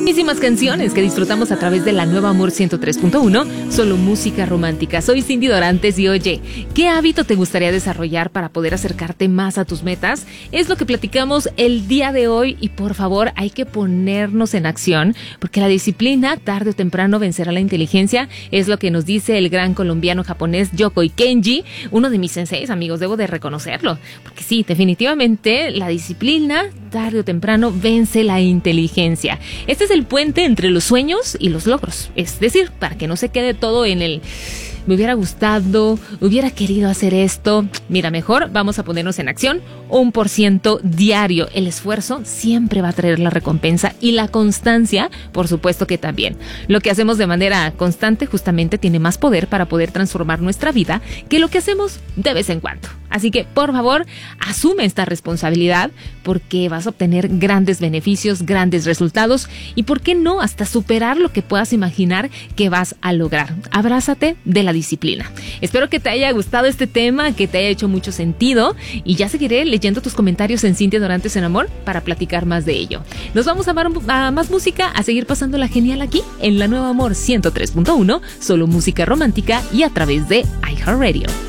Buenísimas canciones que disfrutamos a través de la Nueva Amor 103.1, solo música romántica. Soy Cindy Dorantes y oye, ¿qué hábito te gustaría desarrollar para poder acercarte más a tus metas? Es lo que platicamos el día de hoy y por favor hay que ponernos en acción porque la disciplina tarde o temprano vencerá la inteligencia, es lo que nos dice el gran colombiano japonés Yokoi Kenji, uno de mis senseis, amigos, debo de reconocerlo, porque sí, definitivamente la disciplina tarde o temprano vence la inteligencia. Este es el puente entre los sueños y los logros. Es decir, para que no se quede todo en el me hubiera gustado, hubiera querido hacer esto. Mira, mejor vamos a ponernos en acción 1% diario. El esfuerzo siempre va a traer la recompensa y la constancia, por supuesto que también. Lo que hacemos de manera constante justamente tiene más poder para poder transformar nuestra vida que lo que hacemos de vez en cuando. Así que, por favor, asume esta responsabilidad porque vas a obtener grandes beneficios, grandes resultados y, ¿por qué no?, hasta superar lo que puedas imaginar que vas a lograr. Abrázate de la disciplina. Espero que te haya gustado este tema, que te haya hecho mucho sentido y ya seguiré leyendo tus comentarios en Cintia Dorantes en Amor para platicar más de ello. Nos vamos a más música, a seguir pasándola genial aquí en la Nueva Amor 103.1, solo música romántica y a través de iHeartRadio.